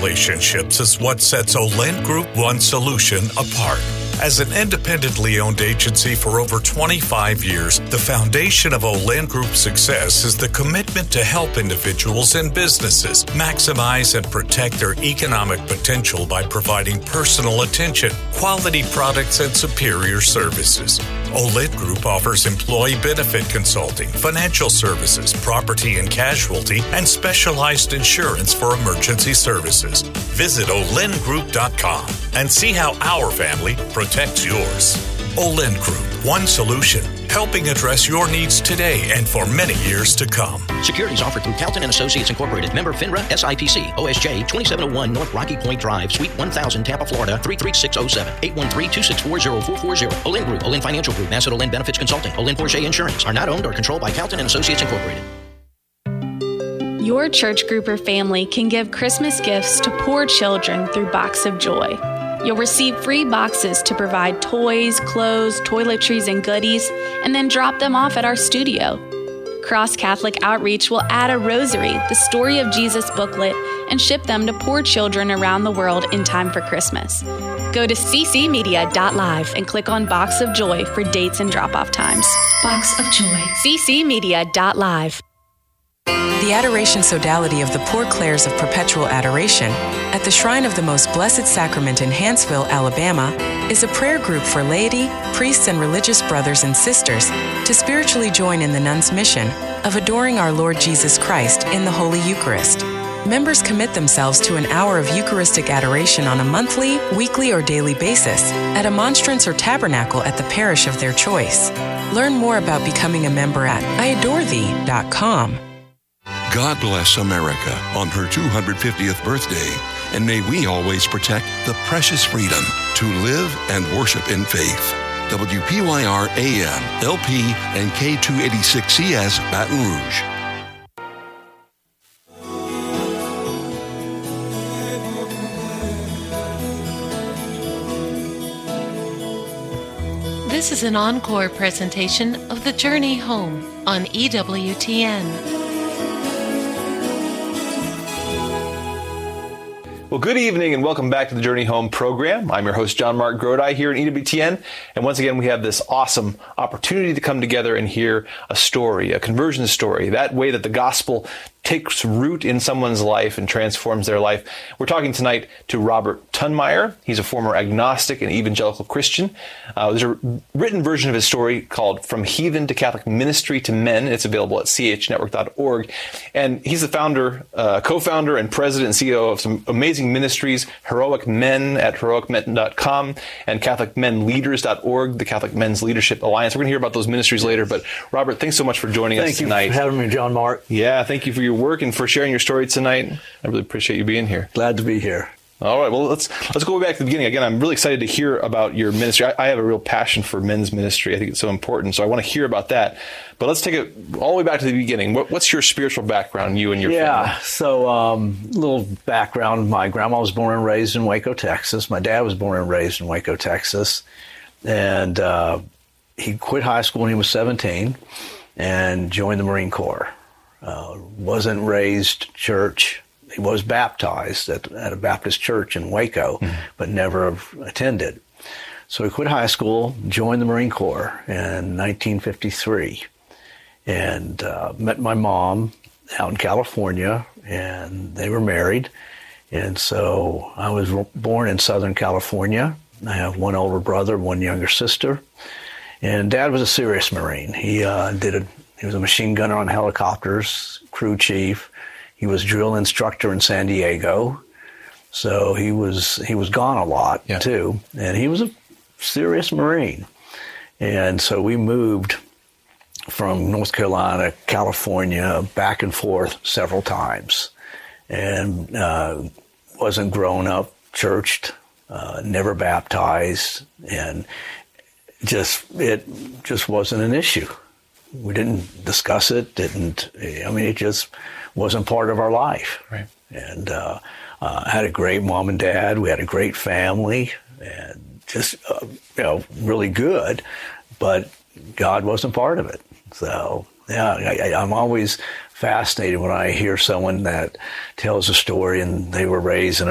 relationships is what sets Olent Group One Solution apart. As an independently owned agency for over 25 years, the foundation of Olent Group's success is the commitment to help individuals and businesses maximize and protect their economic potential by providing personal attention, quality products, and superior services. Olent Group offers employee benefit consulting, financial services, property and casualty, and specialized insurance for emergency services. Visit olentgroup.com and see how our family protects yours. Olent Group, one solution, helping address your needs today and for many years to come. Securities offered through Calton & Associates Incorporated. Member FINRA, SIPC, OSJ, 2701 North Rocky Point Drive, Suite 1000, Tampa, Florida, 33607, 813-264-0440. Olent Group, Olent Financial Group, Asset Olent Benefits Consulting, Olent Porsche Insurance are not owned or controlled by Calton & Associates Incorporated. Your church group or family can give Christmas gifts to poor children through Box of Joy. You'll receive free boxes to provide toys, clothes, toiletries, and goodies, and then drop them off at our studio. Cross Catholic Outreach will add a rosary, the Story of Jesus booklet, and ship them to poor children around the world in time for Christmas. Go to ccmedia.live and click on Box of Joy for dates and drop-off times. Box of Joy. ccmedia.live. The Adoration Sodality of the Poor Clares of Perpetual Adoration at the Shrine of the Most Blessed Sacrament in Hanceville, Alabama, is a prayer group for laity, priests, and religious brothers and sisters to spiritually join in the nuns' mission of adoring our Lord Jesus Christ in the Holy Eucharist. Members commit themselves to an hour of Eucharistic adoration on a monthly, weekly, or daily basis at a monstrance or tabernacle at the parish of their choice. Learn more about becoming a member at iadorethee.com. God bless America on her 250th birthday, and may we always protect the precious freedom to live and worship in faith. WPYR AM, LP, and K286CS Baton Rouge. This is an encore presentation of The Journey Home on EWTN. Well, good evening and welcome back to the Journey Home program. I'm your host, John Mark Grodi, here in EWTN. And once again, we have this awesome opportunity to come together and hear a story, a conversion story, that way that the gospel takes root in someone's life and transforms their life. We're talking tonight to Robert Tunmeyer. He's a former agnostic and evangelical Christian. There's a written version of his story called From Heathen to Catholic Ministry to Men. It's available at chnetwork.org. And he's the founder, co-founder and president and CEO of some amazing ministries, Heroic Men at heroicmen.com and CatholicMenLeaders.org, the Catholic Men's Leadership Alliance. We're going to hear about those ministries later. But Robert, thanks so much for joining us tonight. Thank you for having me, John Mark. Yeah, thank you for your work and for sharing your story tonight. I really appreciate you being here. Glad to be here. All right, well, let's go back to the beginning. Again, I'm really excited to hear about your ministry. I have a real passion for men's ministry. I think it's so important, so I want to hear about that. But let's take it all the way back to the beginning. What's your spiritual background, you and your family? Yeah, so little background. My grandma was born and raised in Waco, Texas. My dad was born and raised in Waco, Texas. And he quit high school when he was 17 and joined the Marine Corps. Wasn't raised church. He was baptized at a Baptist church in Waco, but never attended. So he quit high school, joined the Marine Corps in 1953, and met my mom out in California, and they were married. And so I was born in Southern California. I have one older brother, one younger sister. And Dad was a serious Marine. He was a machine gunner on helicopters, crew chief. He was drill instructor in San Diego. So he was gone a lot, too. And he was a serious Marine. And so we moved from North Carolina, California, back and forth several times. And wasn't grown up, churched, never baptized, and it just wasn't an issue. We didn't discuss it, it just wasn't part of our life. Right. And had a great mom and dad. We had a great family, and just, really good, but God wasn't part of it. So, yeah, I'm always fascinated when I hear someone that tells a story and they were raised in a